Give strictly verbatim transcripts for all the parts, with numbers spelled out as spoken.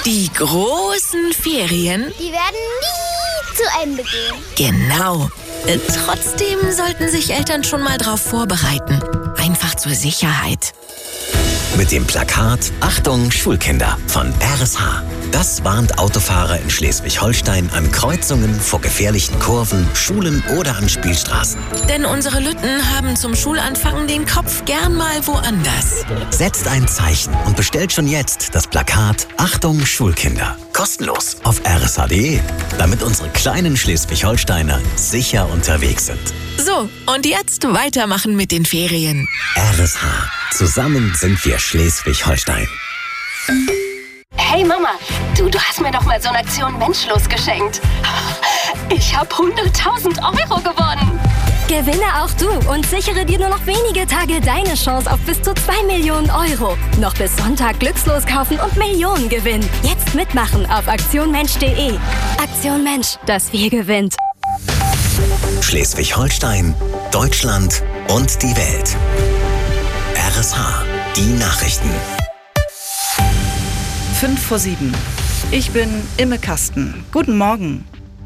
Die großen Ferien, die werden nie zu Ende gehen. Genau. Äh, trotzdem sollten sich Eltern schon mal drauf vorbereiten. Einfach zur Sicherheit. Mit dem Plakat Achtung Schulkinder von R S H. Das warnt Autofahrer in Schleswig-Holstein an Kreuzungen, vor gefährlichen Kurven, Schulen oder an Spielstraßen. Denn unsere Lütten haben zum Schulanfang den Kopf gern mal woanders. Setzt ein Zeichen und bestellt schon jetzt das Plakat Achtung Schulkinder. Kostenlos auf r s h punkt d e, damit unsere kleinen Schleswig-Holsteiner sicher unterwegs sind. So, und jetzt weitermachen mit den Ferien. R S H. Zusammen sind wir Schleswig-Holstein. Hey Mama, du, du hast mir doch mal so eine Aktion Menschlos geschenkt. Ich habe hunderttausend Euro gewonnen. Gewinne auch du und sichere dir nur noch wenige Tage deine Chance auf bis zu zwei Millionen Euro. Noch bis Sonntag glückslos kaufen und Millionen gewinnen. Jetzt mitmachen auf aktion mensch punkt d e. Aktion Mensch, das Wir gewinnt. Schleswig-Holstein, Deutschland und die Welt. R S H, die Nachrichten. Fünf vor sieben. Ich bin Imme Kasten. Guten Morgen.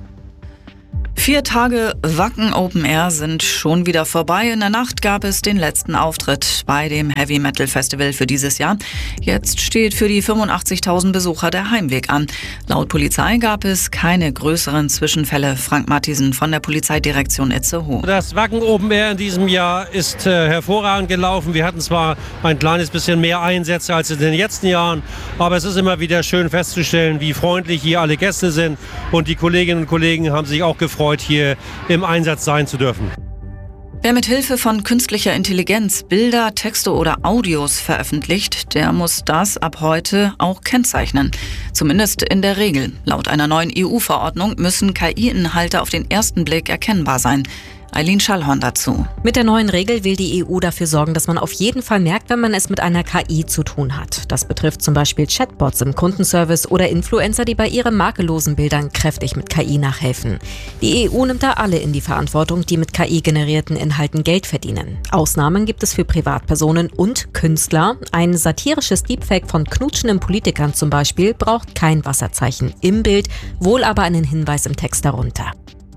Vier Tage Wacken Open Air sind schon wieder vorbei. In der Nacht gab es den letzten Auftritt bei dem Heavy Metal Festival für dieses Jahr. Jetzt steht für die fünfundachtzigtausend Besucher der Heimweg an. Laut Polizei gab es keine größeren Zwischenfälle. Frank Matthiesen von der Polizeidirektion Itzehoe. Das Wacken Open Air in diesem Jahr ist äh, hervorragend gelaufen. Wir hatten zwar ein kleines bisschen mehr Einsätze als in den letzten Jahren, aber es ist immer wieder schön festzustellen, wie freundlich hier alle Gäste sind. Und die Kolleginnen und Kollegen haben sich auch gefreut, hier im Einsatz sein zu dürfen. Wer mit Hilfe von künstlicher Intelligenz Bilder, Texte oder Audios veröffentlicht, der muss das ab heute auch kennzeichnen. Zumindest in der Regel. Laut einer neuen E U-Verordnung müssen K I-Inhalte auf den ersten Blick erkennbar sein. Eileen Schallhorn dazu. Mit der neuen Regel will die E U dafür sorgen, dass man auf jeden Fall merkt, wenn man es mit einer K I zu tun hat. Das betrifft zum Beispiel Chatbots im Kundenservice oder Influencer, die bei ihren makellosen Bildern kräftig mit K I nachhelfen. Die E U nimmt da alle in die Verantwortung, die mit K I-generierten Inhalten Geld verdienen. Ausnahmen gibt es für Privatpersonen und Künstler. Ein satirisches Deepfake von knutschenden Politikern zum Beispiel braucht kein Wasserzeichen im Bild, wohl aber einen Hinweis im Text darunter.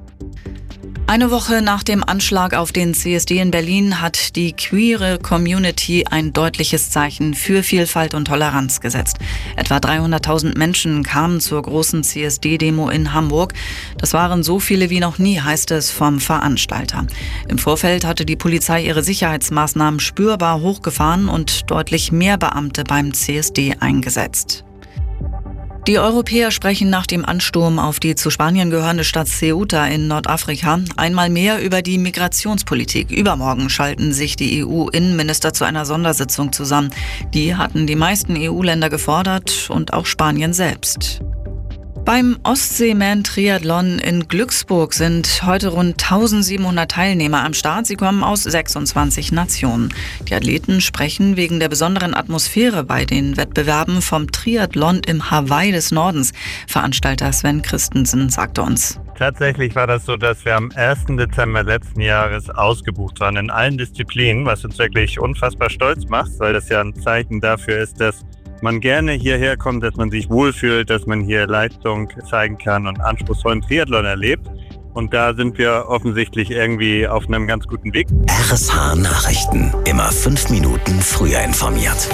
Eine Woche nach dem Anschlag auf den C S D in Berlin hat die queere Community ein deutliches Zeichen für Vielfalt und Toleranz gesetzt. Etwa dreihunderttausend Menschen kamen zur großen C S D-Demo in Hamburg. Das waren so viele wie noch nie, heißt es vom Veranstalter. Im Vorfeld hatte die Polizei ihre Sicherheitsmaßnahmen spürbar hochgefahren und deutlich mehr Beamte beim C S D eingesetzt. Die Europäer sprechen nach dem Ansturm auf die zu Spanien gehörende Stadt Ceuta in Nordafrika einmal mehr über die Migrationspolitik. Übermorgen schalten sich die E U-Innenminister zu einer Sondersitzung zusammen. Die hatten die meisten E U-Länder gefordert und auch Spanien selbst. Beim Ostseeman-Triathlon in Glücksburg sind heute rund eintausendsiebenhundert Teilnehmer am Start. Sie kommen aus sechsundzwanzig Nationen. Die Athleten sprechen wegen der besonderen Atmosphäre bei den Wettbewerben vom Triathlon im Hawaii des Nordens. Veranstalter Sven Christensen sagte uns. Tatsächlich war das so, dass wir am ersten Dezember letzten Jahres ausgebucht waren in allen Disziplinen, was uns wirklich unfassbar stolz macht, weil das ja ein Zeichen dafür ist, dass man gerne hierher kommt, dass man sich wohlfühlt, dass man hier Leistung zeigen kann und anspruchsvollen Triathlon erlebt. Und da sind wir offensichtlich irgendwie auf einem ganz guten Weg. R S H Nachrichten. Immer fünf Minuten früher informiert.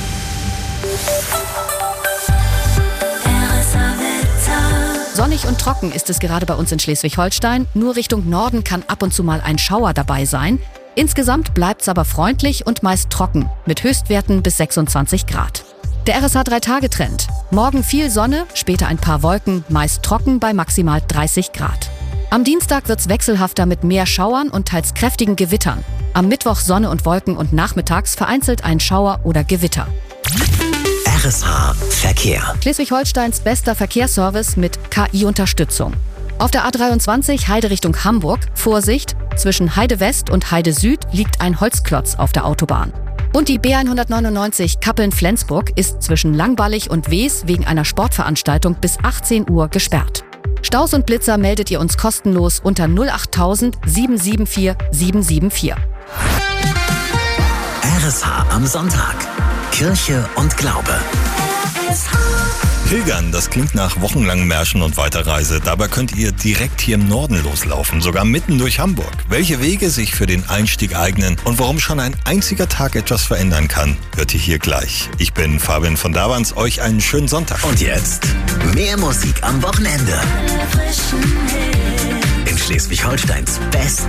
Sonnig und trocken ist es gerade bei uns in Schleswig-Holstein. Nur Richtung Norden kann ab und zu mal ein Schauer dabei sein. Insgesamt bleibt es aber freundlich und meist trocken, mit Höchstwerten bis sechsundzwanzig Grad. Der R S H drei Tage Trend. Morgen viel Sonne, später ein paar Wolken, meist trocken bei maximal dreißig Grad. Am Dienstag wird's wechselhafter mit mehr Schauern und teils kräftigen Gewittern. Am Mittwoch Sonne und Wolken und nachmittags vereinzelt ein Schauer oder Gewitter. R S H Verkehr. Schleswig-Holsteins bester Verkehrsservice mit K I-Unterstützung. Auf der A dreiundzwanzig Heide Richtung Hamburg, Vorsicht, zwischen Heide West und Heide Süd liegt ein Holzklotz auf der Autobahn. Und die B hundertneunundneunzig Kappeln-Flensburg ist zwischen Langballig und Wees wegen einer Sportveranstaltung bis achtzehn Uhr gesperrt. Staus und Blitzer meldet ihr uns kostenlos unter null acht null null sieben sieben vier sieben sieben vier. R S H am Sonntag. Kirche und Glaube. Pilgern, das klingt nach wochenlangen Märschen und Weiterreise. Dabei könnt ihr direkt hier im Norden loslaufen, sogar mitten durch Hamburg. Welche Wege sich für den Einstieg eignen und warum schon ein einziger Tag etwas verändern kann, hört ihr hier gleich. Ich bin Fabian von Davans, euch einen schönen Sonntag. Und jetzt mehr Musik am Wochenende. In Schleswig-Holsteins Best